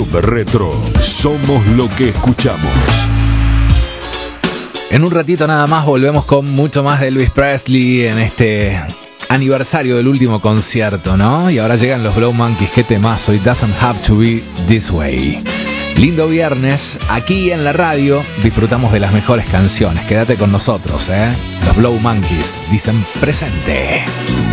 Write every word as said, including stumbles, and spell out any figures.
Club Retro. Somos lo que escuchamos. En un ratito nada más volvemos con mucho más de Elvis Presley en este aniversario del último concierto, ¿no? Y ahora llegan los Blow Monkeys, qué temazo, It Doesn't Have to Be This Way. Lindo viernes, aquí en la radio disfrutamos de las mejores canciones. Quédate con nosotros, ¿eh? Los Blow Monkeys dicen presente.